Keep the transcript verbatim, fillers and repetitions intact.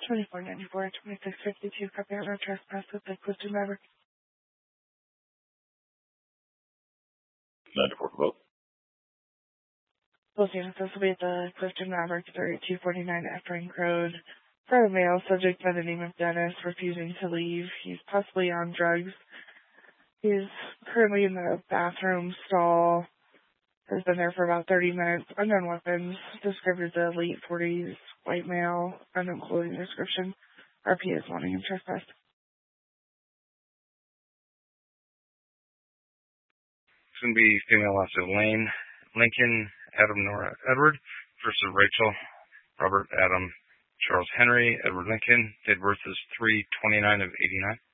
twenty-four ninety-four, twenty-six fifty-two, copy out, no trespass with the Clifton Maverick. ninety-four for both. Both units, this will be at the Clifton Maverick, thirty-two forty-nine Efring Road. For a male subject by the name of Dennis, refusing to leave. He's possibly on drugs. He's currently in the bathroom stall. Has been there for about thirty minutes. Unknown weapons. Described as a late forties white male. Unknown clothing description. R P is wanting him trespass. It's going to be female loss of Lane, Lincoln, Adam, Nora, Edward versus Rachel, Robert, Adam, Charles Henry, Edward Lincoln. Date of birth is three twenty-nine of eighty-nine.